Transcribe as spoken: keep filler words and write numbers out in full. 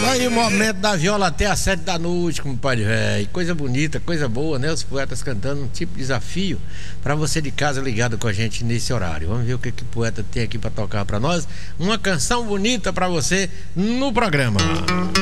Aí o momento da viola até às sete da noite, compadre velho. Coisa bonita, coisa boa, né? Os poetas cantando um tipo de desafio pra você de casa ligado com a gente nesse horário. Vamos ver o que, que o poeta tem aqui pra tocar pra nós. Uma canção bonita pra você no programa.